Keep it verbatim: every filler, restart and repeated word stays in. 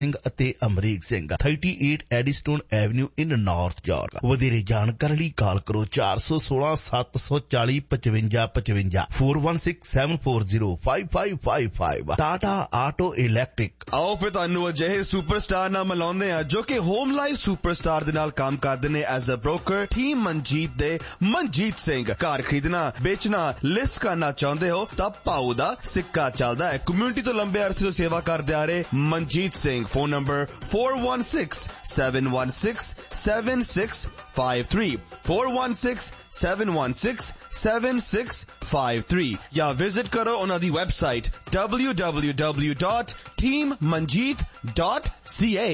ਸਿੰਘ ਅਤੇ ਅਮਰੀਕ ਸਿੰਘ अड़तीस ਐਡੀਸਟੋਨ ਐਵਨਿਊ ਇਨ north York. ਵਧੇਰੇ ਜਾਣਕਾਰੀ ਲਈ ਕਾਲ ਕਰੋ ਚਾਰ ਸੌ ਸੋਲਾਂ ਸੱਤ ਸੌ ਚਾਲੀ ਪਚਵੰਜਾ ਪਚਵੰਜਾ four one six seven four zero five five five five Tata auto electric. ਆਓ ਫਿਰ ਤੁਹਾਨੂੰ ਅਜਿਹੇ ਸੁਪਰਸਟਾਰ ਨਾਲ ਮਿਲਾਉਂਦੇ ਆ ਜੋ ਕਿ ਹੋਮ ਲਾਈਫ ਸੁਪਰਸਟਾਰ ਦੇ ਨਾਲ ਕੰਮ ਕਰਦੇ ਨੇ as a broker. Team Manjeet ਦੇ ਮਨਜੀਤ ਸਿੰਘ। ਘਰ ਖਰੀਦਣਾ ਵੇਚਣਾ ਲਿਸਟ ਕਰਨਾ ਚਾਹੁੰਦੇ ਹੋ ਤਾਂ ਭਾਊ ਦਾ ਸਿੱਕਾ ਚੱਲਦਾ ਹੈ। ਕਮਿਊਨਿਟੀ ਤੋਂ ਲੰਬੇ ਅਰਸੇ ਤੋਂ ਸੇਵਾ ਕਰਦੇ ਆ ਰਹੇ Manjeet Singh. Phone number four one six seven one six seven six five three four one six seven one six seven six five three ਜਾਂ ਵਿਜ਼ਿਟ ਕਰੋ ਉਹਨਾਂ ਦੀ website w w w dot team manjeet dot c a।